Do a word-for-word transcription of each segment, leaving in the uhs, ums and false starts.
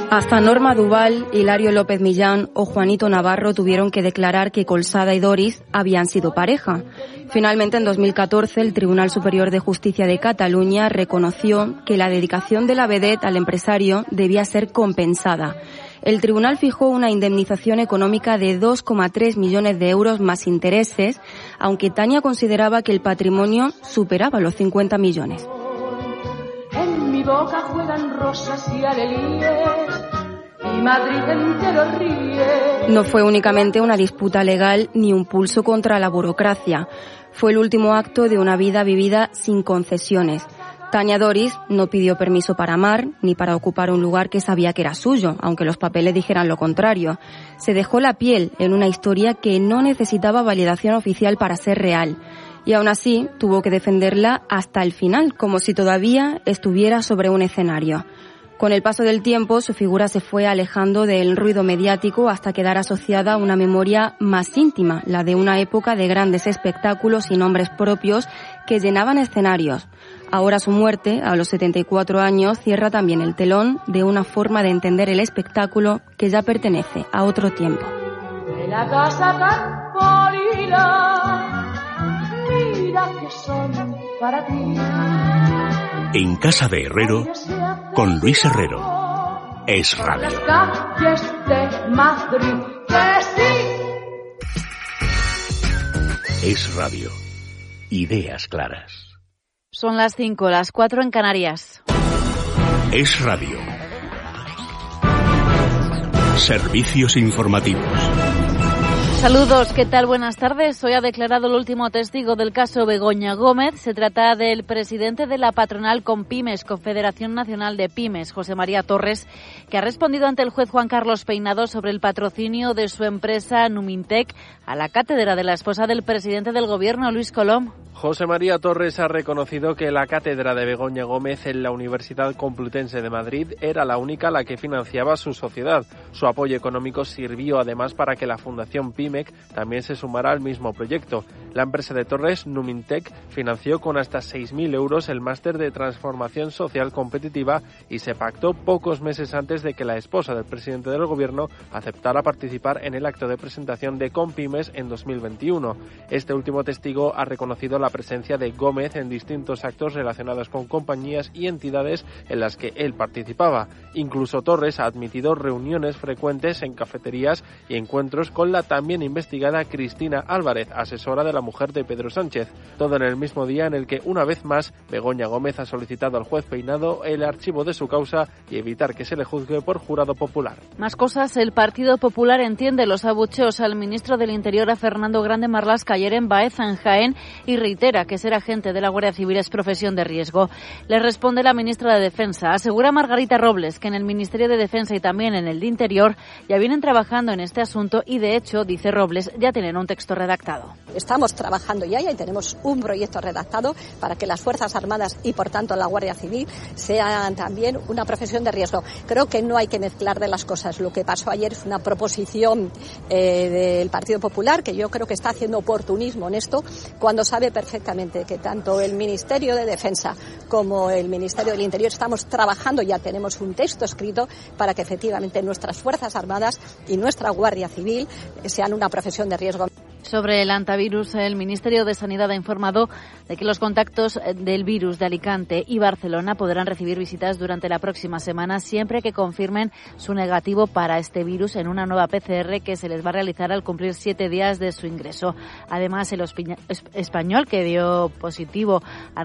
Hasta Norma Duval, Hilario López Millán o Juanito Navarro tuvieron que declarar que Colsada y Doris habían sido pareja. Finalmente, en dos mil catorce, el Tribunal Superior de Justicia de Cataluña reconoció que la dedicación de la vedette al empresario debía ser compensada. El tribunal fijó una indemnización económica de dos coma tres millones de euros más intereses, aunque Tania consideraba que el patrimonio superaba los cincuenta millones. En mi boca juegan rosas y alelíes, y Madrid entero ríe. No fue únicamente una disputa legal ni un pulso contra la burocracia. Fue el último acto de una vida vivida sin concesiones. Tania Doris no pidió permiso para amar ni para ocupar un lugar que sabía que era suyo, aunque los papeles dijeran lo contrario. Se dejó la piel en una historia que no necesitaba validación oficial para ser real. Y aún así tuvo que defenderla hasta el final, como si todavía estuviera sobre un escenario. Con el paso del tiempo, su figura se fue alejando del ruido mediático hasta quedar asociada a una memoria más íntima, la de una época de grandes espectáculos y nombres propios que llenaban escenarios. Ahora su muerte, a los setenta y cuatro años, cierra también el telón de una forma de entender el espectáculo que ya pertenece a otro tiempo. De la casa tan polida, mira que son para ti. En Casa de Herrero, con Luis Herrero. Es Radio. Las calles de Madrid, que sí. Es Radio. Ideas claras. Son las cinco, las cuatro en Canarias. Es Radio. Servicios informativos. Saludos, ¿qué tal? Buenas tardes. Hoy ha declarado el último testigo del caso Begoña Gómez. Se trata del presidente de la patronal Compymes, Confederación Nacional de Pymes, José María Torres, que ha respondido ante el juez Juan Carlos Peinado sobre el patrocinio de su empresa Numintec a la cátedra de la esposa del presidente del Gobierno, Luis Colom. José María Torres ha reconocido que la cátedra de Begoña Gómez en la Universidad Complutense de Madrid era la única a la que financiaba su sociedad. Su apoyo económico sirvió además para que la Fundación Pimec también se sumara al mismo proyecto. La empresa de Torres, Numintec, financió con hasta seis mil euros el máster de transformación social competitiva y se pactó pocos meses antes de que la esposa del presidente del Gobierno aceptara participar en el acto de presentación de Compymes en dos mil veintiuno. Este último testigo ha reconocido la presencia de Gómez en distintos actos relacionados con compañías y entidades en las que él participaba. Incluso Torres ha admitido reuniones frecuentes en cafeterías y encuentros con la también investigada Cristina Álvarez, asesora de la mujer de Pedro Sánchez. Todo en el mismo día en el que, una vez más, Begoña Gómez ha solicitado al juez Peinado el archivo de su causa y evitar que se le juzgue por jurado popular. Más cosas. El Partido Popular entiende los abucheos al ministro del Interior, a Fernando Grande Marlaska, ayer en Baeza, en Jaén, y reitera que ser agente de la Guardia Civil es profesión de riesgo. Le responde la ministra de Defensa. Asegura Margarita Robles que en el Ministerio de Defensa y también en el de Interior ya vienen trabajando en este asunto y, de hecho, dice Robles, ya tienen un texto redactado. Estamos trabajando ya y tenemos un proyecto redactado para que las Fuerzas Armadas y, por tanto, la Guardia Civil sean también una profesión de riesgo. Creo que no hay que mezclar de las cosas. Lo que pasó ayer es una proposición eh, del Partido Popular, que yo creo que está haciendo oportunismo en esto, cuando sabe perfectamente que tanto el Ministerio de Defensa como el Ministerio del Interior estamos trabajando, ya tenemos un texto escrito para que efectivamente nuestras Fuerzas Armadas y nuestra Guardia Civil sean una profesión de riesgo. Sobre el antivirus, el Ministerio de Sanidad ha informado de que los contactos del virus de Alicante y Barcelona podrán recibir visitas durante la próxima semana siempre que confirmen su negativo para este virus en una nueva P C R que se les va a realizar al cumplir siete días de su ingreso. Además, el español que dio positivo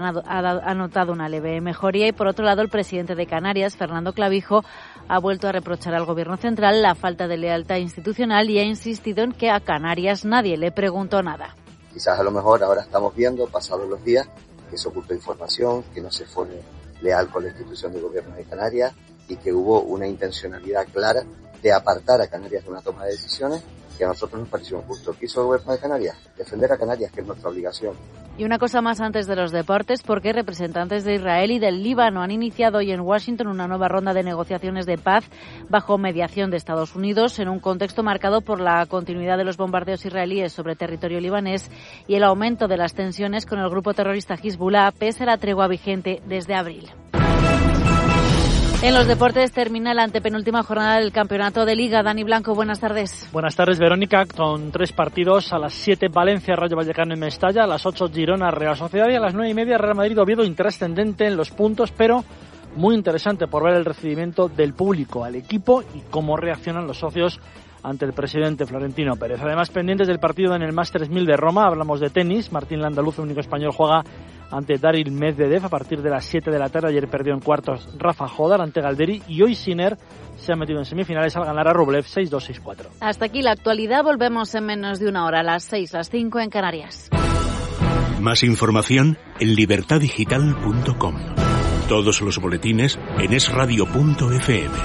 ha notado una leve mejoría y, por otro lado, el presidente de Canarias, Fernando Clavijo, ha vuelto a reprochar al Gobierno central la falta de lealtad institucional y ha insistido en que a Canarias nadie le preguntó nada. Quizás a lo mejor ahora estamos viendo, pasados los días, que se ocultó información, que no se fue leal con la institución del Gobierno de Canarias y que hubo una intencionalidad clara de apartar a Canarias de una toma de decisiones que a nosotros nos pareció injusto. ¿Qué hizo el Gobierno de Canarias? Defender a Canarias, que es nuestra obligación. Y una cosa más antes de los deportes, porque representantes de Israel y del Líbano han iniciado hoy en Washington una nueva ronda de negociaciones de paz bajo mediación de Estados Unidos, en un contexto marcado por la continuidad de los bombardeos israelíes sobre territorio libanés y el aumento de las tensiones con el grupo terrorista Hezbollah, pese a la tregua vigente desde abril. En los deportes termina la antepenúltima jornada del campeonato de Liga. Dani Blanco, buenas tardes. Buenas tardes, Verónica, con tres partidos. A las siete Valencia, Rayo Vallecano y Mestalla, a las ocho Girona, Real Sociedad y a las nueve y media Real Madrid, Oviedo. Intrascendente en los puntos, pero muy interesante por ver el recibimiento del público al equipo y cómo reaccionan los socios ante el presidente Florentino Pérez. Además, pendientes del partido en el Masters mil de Roma, hablamos de tenis. Martín Landaluz, el único español, juega ante Daryl Medvedev a partir de las siete de la tarde. Ayer perdió en cuartos Rafa Jodar ante Galderi y hoy Sinner se ha metido en semifinales al ganar a Rublev seis dos seis cuatro. Hasta aquí la actualidad. Volvemos en menos de una hora, a las seis, las cinco en Canarias. Más información en libertad digital punto com. Todos los boletines en es radio punto efe eme.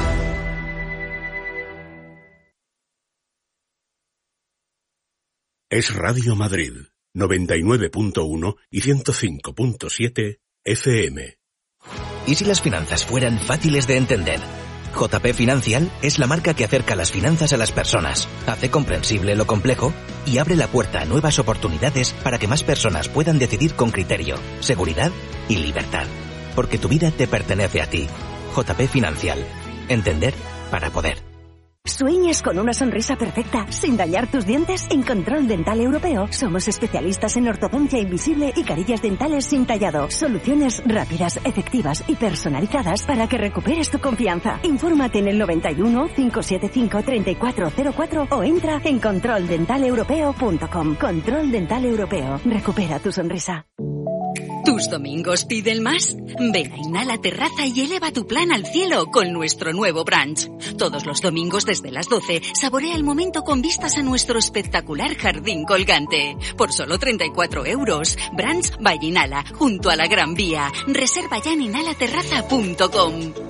Es Radio Madrid, noventa y nueve punto uno y ciento cinco punto siete efe eme. ¿Y si las finanzas fueran fáciles de entender? J P Financial es la marca que acerca las finanzas a las personas, hace comprensible lo complejo y abre la puerta a nuevas oportunidades para que más personas puedan decidir con criterio, seguridad y libertad. Porque tu vida te pertenece a ti. J P Financial. Entender para poder. ¿Sueñas con una sonrisa perfecta sin dañar tus dientes? En Control Dental Europeo somos especialistas en ortodoncia invisible y carillas dentales sin tallado. Soluciones rápidas, efectivas y personalizadas para que recuperes tu confianza. Infórmate en el noventa y uno, cinco siete cinco, treinta y cuatro cero cuatro o entra en control dental europeo punto com. Control Dental Europeo. Recupera tu sonrisa. ¿Tus domingos piden más? Ven a Inhala Terraza y eleva tu plan al cielo con nuestro nuevo brunch. Todos los domingos desde las doce, saborea el momento con vistas a nuestro espectacular jardín colgante. Por solo treinta y cuatro euros. Brunch by Inhala, junto a la Gran Vía. Reserva ya en inhala terraza punto com.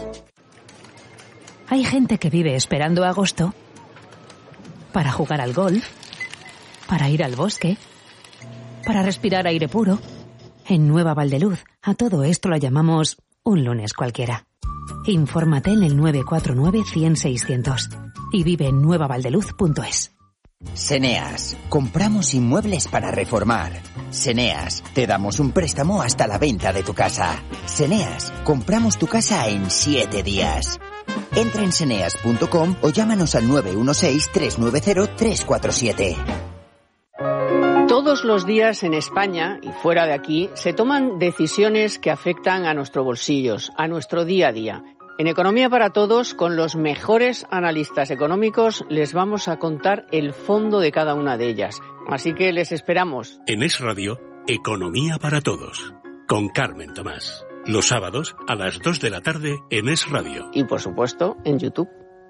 Hay gente que vive esperando agosto para jugar al golf, para ir al bosque, para respirar aire puro. En Nueva Valdeluz, a todo esto lo llamamos un lunes cualquiera. Infórmate en el nueve cuatro nueve, cien, seiscientos y vive en nueva valdeluz punto es. Seneas, compramos inmuebles para reformar. Seneas, te damos un préstamo hasta la venta de tu casa. Seneas, compramos tu casa en siete días. Entra en seneas punto com o llámanos al nueve uno seis, tres nueve cero, tres cuatro siete. Todos los días en España y fuera de aquí se toman decisiones que afectan a nuestros bolsillos, a nuestro día a día. En Economía para Todos, con los mejores analistas económicos, les vamos a contar el fondo de cada una de ellas. Así que les esperamos. En Es Radio, Economía para Todos, con Carmen Tomás. Los sábados a las dos de la tarde en Es Radio. Y por supuesto, en YouTube.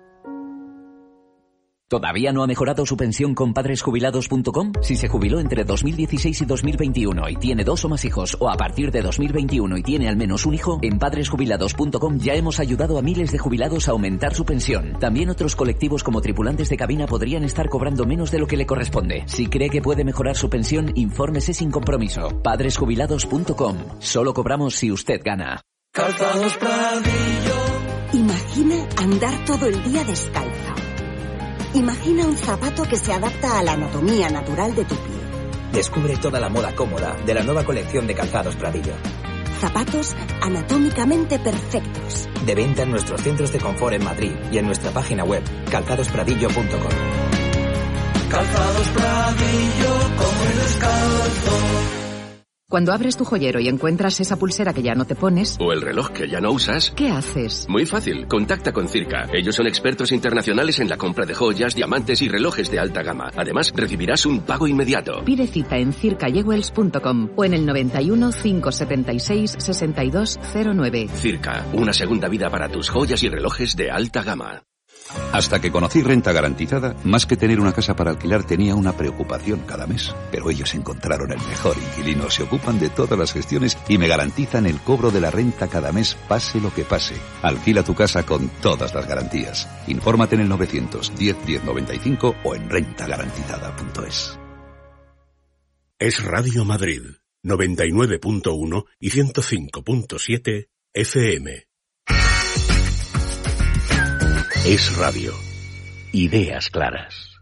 ¿Todavía no ha mejorado su pensión con padres jubilados punto com? Si se jubiló entre dos mil dieciséis y dos mil veintiuno y tiene dos o más hijos, o a partir de dos mil veintiuno y tiene al menos un hijo, en padres jubilados punto com ya hemos ayudado a miles de jubilados a aumentar su pensión. También otros colectivos como tripulantes de cabina podrían estar cobrando menos de lo que le corresponde. Si cree que puede mejorar su pensión, infórmese sin compromiso. padres jubilados punto com. Solo cobramos si usted gana. Calzados Pradillo. Imagina andar todo el día descalza. Imagina un zapato que se adapta a la anatomía natural de tu pie. Descubre toda la moda cómoda de la nueva colección de Calzados Pradillo. Zapatos anatómicamente perfectos. De venta en nuestros centros de confort en Madrid y en nuestra página web, calzados pradillo punto com. Calzados Pradillo, como el descalzo. Cuando abres tu joyero y encuentras esa pulsera que ya no te pones... O el reloj que ya no usas... ¿Qué haces? Muy fácil, contacta con Circa. Ellos son expertos internacionales en la compra de joyas, diamantes y relojes de alta gama. Además, recibirás un pago inmediato. Pide cita en circa jewels punto com o en el noventa y uno, cinco setenta y seis, sesenta y dos cero nueve. Circa, una segunda vida para tus joyas y relojes de alta gama. Hasta que conocí Renta Garantizada, más que tener una casa para alquilar tenía una preocupación cada mes. Pero ellos encontraron el mejor inquilino, se ocupan de todas las gestiones y me garantizan el cobro de la renta cada mes, pase lo que pase. Alquila tu casa con todas las garantías. Infórmate en el novecientos diez, diez noventa y cinco o en renta garantizada punto es. Es Radio Madrid, noventa y nueve punto uno y ciento cinco punto siete efe eme. Es Radio. Ideas claras.